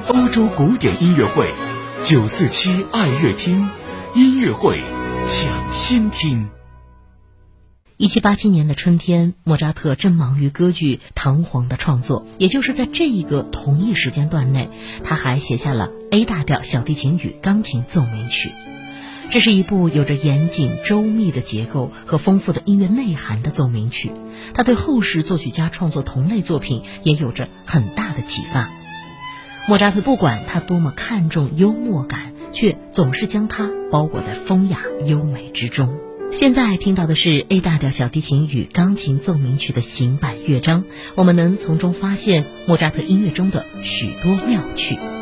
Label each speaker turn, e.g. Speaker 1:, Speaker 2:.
Speaker 1: 欧洲古典音乐会947爱乐厅音乐会抢先听。
Speaker 2: 1787年的春天，莫扎特正忙于歌剧《唐璜》的创作，也就是在这一个同一时间段内，他还写下了 A 大调小提琴与钢琴奏鸣曲。这是一部有着严谨周密的结构和丰富的音乐内涵的奏鸣曲，它对后世作曲家创作同类作品也有着很大的启发。莫扎特不管他多么看重幽默感，却总是将它包裹在风雅优美之中。现在听到的是 A 大调小提琴与钢琴奏鸣曲的行板乐章，我们能从中发现莫扎特音乐中的许多妙趣。